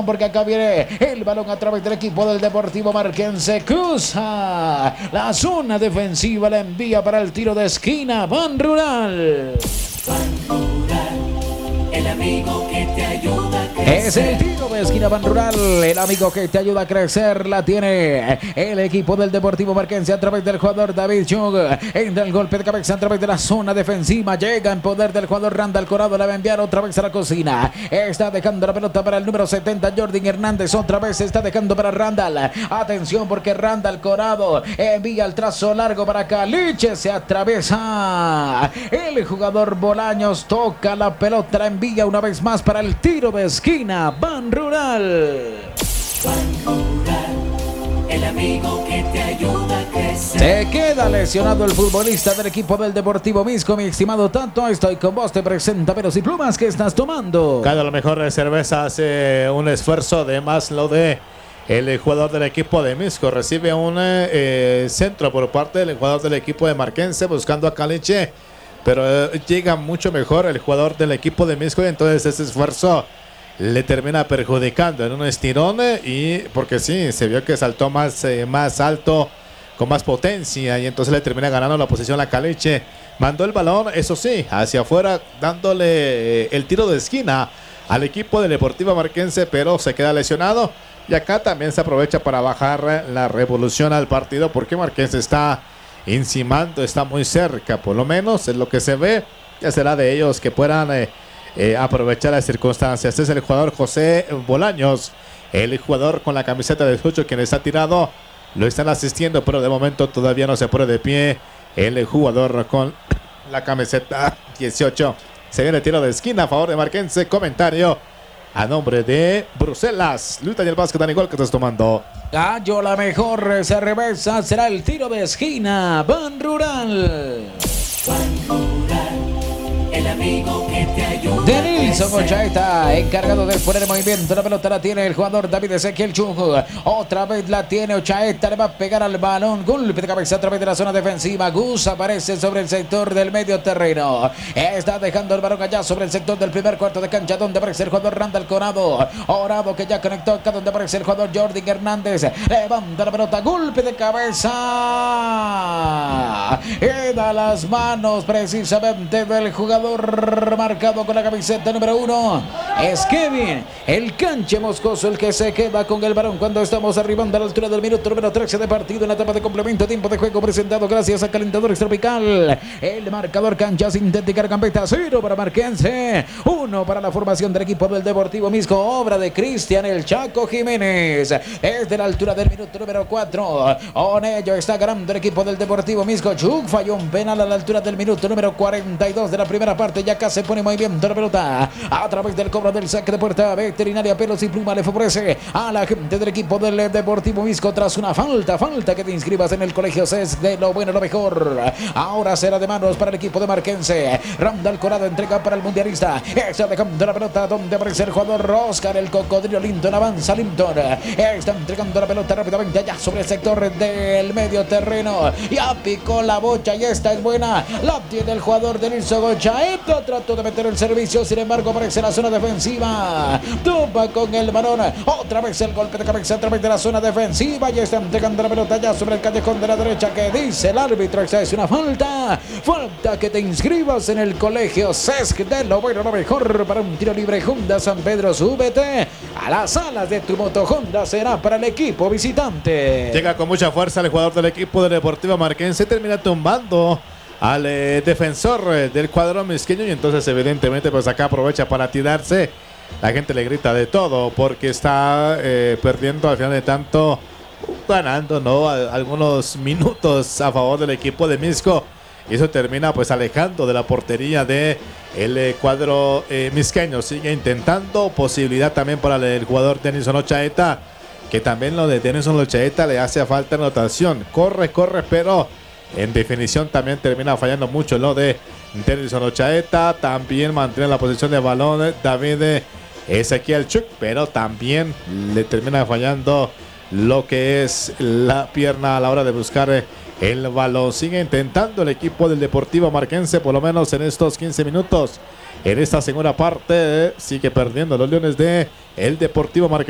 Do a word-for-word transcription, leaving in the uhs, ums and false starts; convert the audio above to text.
atención porque acá viene el balón a través del equipo del Deportivo Marquense. Cruza la zona defensiva, la envía para el tiro de esquina. Ban Rural. Ban Rural, el amigo que te ayuda a crecer. Es el tiro de esquina Ban Rural, el amigo que te ayuda a crecer. La tiene el equipo del Deportivo Marquense a través del jugador David Chung. Entra el golpe de cabeza a través de la zona defensiva. Llega en poder del jugador Randall Corado. La va a enviar otra vez a la cocina. Está dejando la pelota para el número setenta, Jordan Hernández. Otra vez está dejando para Randall. Atención porque Randall Corado envía el trazo largo para Caliche. Se atraviesa el jugador Bolaños. Toca la pelota, la envía una vez más para el tiro de esquina. Ban Rural. Ban Rural, el amigo que te ayuda a crecer. Se queda lesionado el futbolista del equipo del Deportivo Misco, mi estimado Tanto. Estoy con vos, te presenta Pelos y Plumas. ¿Qué estás tomando? Cada lo mejor de cerveza hace un esfuerzo de más lo de el jugador del equipo de Misco. Recibe un eh, centro por parte del jugador del equipo de Marquense buscando a Caliche, pero eh, llega mucho mejor el jugador del equipo de Misco y entonces ese esfuerzo le termina perjudicando en un estirón y porque sí, se vio que saltó más, eh, más alto, con más potencia y entonces le termina ganando la posición a Caliche. Mandó el balón, eso sí, hacia afuera, dándole eh, el tiro de esquina al equipo del Deportivo Marquense, pero se queda lesionado. Y acá también se aprovecha para bajar la revolución al partido porque Marquense está encimando, está muy cerca, por lo menos es lo que se ve. Ya será de ellos que puedan eh, eh, aprovechar las circunstancias. Este es el jugador José Bolaños, el jugador con la camiseta de ocho quien está tirado. Lo están asistiendo, pero de momento todavía no se pone de pie el jugador con la camiseta dieciocho. Se viene el tiro de esquina a favor de Marquense. Comentario a nombre de Bruselas. Luis Daniel Vázquez, Dani Gol, que estás tomando. Gallo, la mejor se reversa. Será el tiro de esquina. Ban Rural. Ban Rural, el amigo que te ayuda. De Nilson Ochaeta, encargado de poner en movimiento. La pelota la tiene el jugador David Ezequiel Chung. Otra vez la tiene Ochaeta, le va a pegar al balón. Golpe de cabeza a través de la zona defensiva. Gus aparece sobre el sector del medio terreno. Está dejando el balón allá sobre el sector del primer cuarto de cancha, donde aparece el jugador Randall Corado. Orado que ya conectó acá, donde aparece el jugador Jordan Hernández. Levanta la pelota, golpe de cabeza. Queda las manos precisamente del jugador marcado con la camiseta número uno. Es Kevin, el canche moscoso, el que se queda con el balón cuando estamos arribando a la altura del minuto número trece de partido en la etapa de complemento. Tiempo de juego presentado gracias a Calentadores Tropical. El marcador cancha sintética Gambetta, cero para Marquense, uno para la formación del equipo del Deportivo Misco. Obra de Cristian El Chaco Jiménez. Desde la altura del minuto número cuatro. Con ello está ganando el equipo del Deportivo Misco. Chuk falló un penal a la altura del minuto número cuarenta y dos de la primera parte. Ya acá se pone muy bien la pelota a través del cobro del saque de puerta. Veterinaria Pelos y Pluma le favorece a la gente del equipo del Deportivo Misco tras una falta, falta que te inscribas en el colegio C E S de lo bueno, lo mejor. Ahora será de manos para el equipo de Marquense. Randall Corado entrega para el mundialista. Está dejando la pelota donde aparece el jugador Oscar, el cocodrilo Linton. Avanza Linton. Está entregando la pelota rápidamente allá sobre el sector del medio terreno. Ya picó la bocha y esta es buena. La tiene el jugador de Nilson Ochaeta. Trató de meter el servicio, sin embargo aparece la zona defensiva. Topa con el balón. Otra vez el golpe de cabeza a través de la zona defensiva. Y está entregando la pelota ya sobre el callejón de la derecha, que dice el árbitro. Esta es una falta. Falta que te inscribas en el colegio C E S de lo bueno, lo mejor. Para un tiro libre Honda San Pedro. Súbete a las alas de tu moto Honda. Será para el equipo visitante. Llega con mucha fuerza el jugador del equipo de Deportivo Marquense. Termina tumbando al eh, defensor eh, del cuadro misqueño y entonces evidentemente pues acá aprovecha para tirarse. La gente le grita de todo porque está eh, perdiendo al final de tanto, ganando no a, algunos minutos a favor del equipo de Misco y eso termina pues alejando de la portería de el eh, cuadro eh, misqueño. Sigue intentando, posibilidad también para el, el jugador Denison Ochaeta, que también lo de Denison Ochaeta le hace falta anotación. Corre, corre, pero en definición también termina fallando mucho lo de Denison Ochaeta. También mantiene la posición de balón David Ezequiel Chuk, pero también le termina fallando lo que es la pierna a la hora de buscar el balón. Sigue intentando el equipo del Deportivo Marquense, por lo menos en estos quince minutos. En esta segunda parte sigue perdiendo los Leones de el Deportivo Marquense.